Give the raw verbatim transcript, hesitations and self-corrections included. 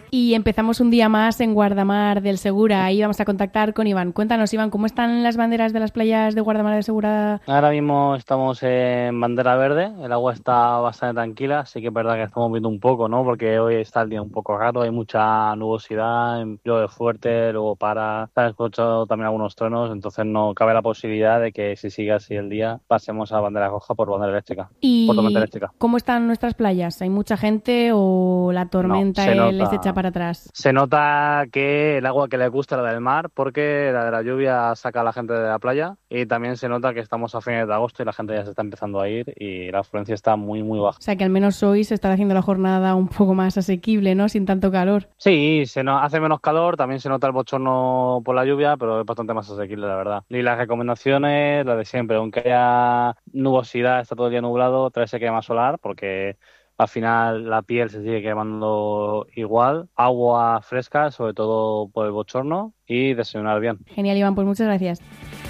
Y empezamos un día más en Guardamar del Segura. Ahí vamos a contactar con Iván. Cuéntanos, Iván, ¿cómo están las banderas de las playas de Guardamar del Segura? Ahora mismo estamos en bandera verde, el agua está bastante tranquila, sí que es verdad que estamos viendo un poco, ¿no? Porque hoy está el día un poco raro, hay mucha nubosidad, llueve fuerte, luego para, se han escuchado también algunos truenos, entonces no cabe la posibilidad de que si sigue así el día pasemos a bandera roja por bandera eléctrica, por tormenta ¿Y eléctrica. cómo están nuestras playas? ¿Hay mucha gente o la No, tormenta se eh, les echa nota, para atrás? se nota que el agua que le gusta es la del mar, porque la de la lluvia saca a la gente de la playa, y también se nota que estamos a fines de agosto y la gente ya se está empezando a ir y la afluencia está muy, muy baja. O sea que al menos hoy se está haciendo la jornada un poco más asequible, ¿no? Sin tanto calor. Sí, se no, hace menos calor, también se nota el bochorno por la lluvia, pero es bastante más asequible, la verdad. Y las recomendaciones, las de siempre, aunque haya nubosidad, está todo el día nublado, traerse crema solar, porque al final la piel se sigue quemando igual, agua fresca, sobre todo por el bochorno, y desayunar bien. Genial, Iván, pues muchas gracias.